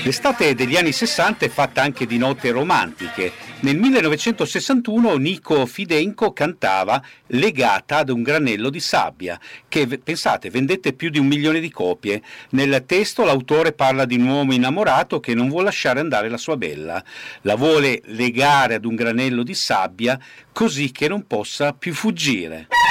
L'estate degli anni 60 è fatta anche di note romantiche. Nel 1961 Nico Fidenco cantava Legata ad un granello di sabbia, che, pensate, vendette più di 1 milione di copie. Nel testo l'autore parla di un uomo innamorato che non vuole lasciare andare la sua bella. La vuole legare ad un granello di sabbia così che non possa più fuggire.